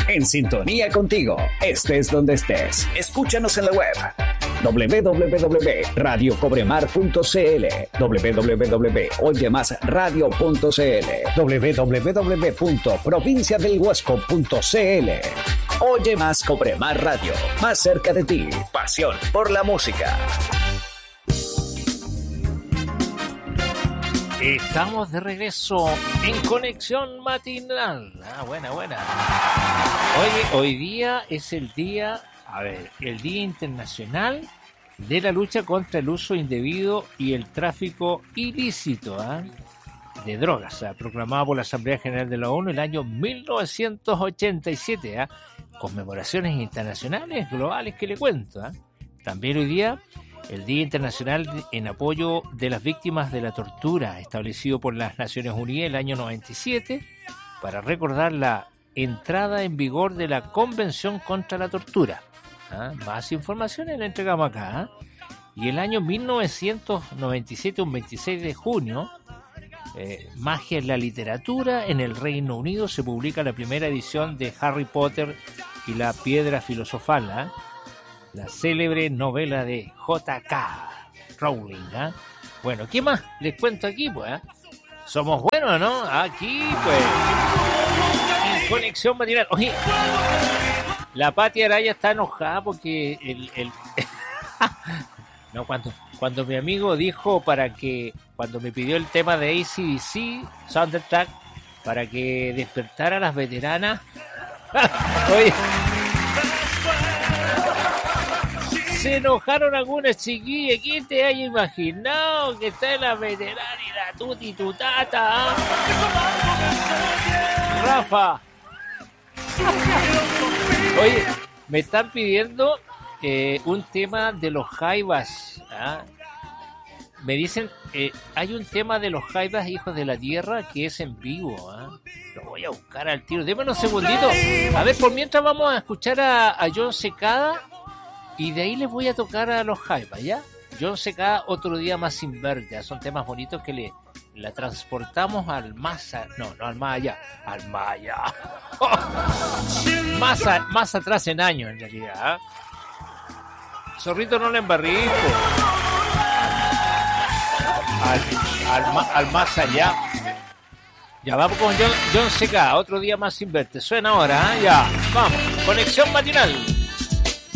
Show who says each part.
Speaker 1: En sintonía contigo, estés donde estés. Escúchanos en la web www.radiocobremar.cl, www.oyemasradio.cl, www.provinciadelhuasco.cl. Oye Más Cobremar Radio, más cerca de ti. Pasión por la música.
Speaker 2: Estamos de regreso en Conexión Matinal. Buena. Oye, hoy día es el Día Internacional de la lucha contra el uso indebido y el tráfico ilícito de drogas, proclamado por la Asamblea General de la ONU el año 1987. Conmemoraciones internacionales globales que le cuento. También hoy día el Día Internacional en apoyo de las víctimas de la tortura, establecido por las Naciones Unidas el año 97, para recordar la entrada en vigor de la Convención contra la Tortura. Más informaciones la entregamos acá. Y el año 1997, un 26 de junio, Magia en la literatura, en el Reino Unido se publica la primera edición de Harry Potter y la Piedra Filosofal, la célebre novela de J.K. Rowling. Bueno, ¿qué más les cuento aquí? Pues, somos buenos, ¿no? Aquí, pues, en Conexión Matinal. Oye, la Pati Araya está enojada porque no, cuando mi amigo dijo cuando me pidió el tema de AC/DC, Soundtrack, para que despertara a las veteranas. Oye, se enojaron algunas chiquillas. ¿Quién te haya imaginado que está en la veterana y la tuti tutata? Rafa. Oye, me están pidiendo un tema de los Jaivas. Me dicen, hay un tema de los Jaivas, Hijos de la Tierra, que es en vivo. Lo voy a buscar al tiro. Deme unos segunditos. A ver, por mientras vamos a escuchar a John Secada. Y de ahí les voy a tocar a los Jaivas, ¿ya? John Secada, Otro Día Más Sin Verte. Son temas bonitos que la transportamos al más... No al más allá. Al más allá. más atrás en años, en realidad. Zorrito, no le embarrí. Al más allá. Ya vamos con John Secada, Otro Día Más Sin Verte. Suena ahora, Ya, vamos. Conexión Matinal.